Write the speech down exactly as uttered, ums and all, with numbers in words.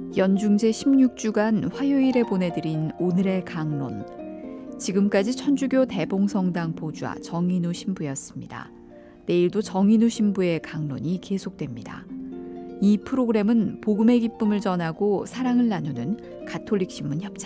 연중제 십육 주간 화요일에 보내드린 오늘의 강론. 지금까지 천주교 대봉성당 보좌 정인우 신부였습니다. 내일도 정인우 신부의 강론이 계속됩니다. 이 프로그램은 복음의 기쁨을 전하고 사랑을 나누는 가톨릭 신문 협찬